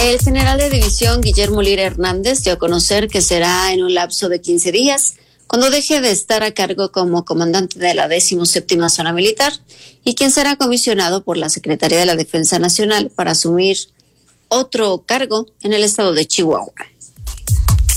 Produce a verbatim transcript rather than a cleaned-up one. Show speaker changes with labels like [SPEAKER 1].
[SPEAKER 1] El general de división Guillermo Lira Hernández dio a conocer que será en un lapso de quince días cuando deje de estar a cargo como comandante de la decimoséptima Zona Militar y quien será comisionado por la Secretaría de la Defensa Nacional para asumir otro cargo en el estado de Chihuahua.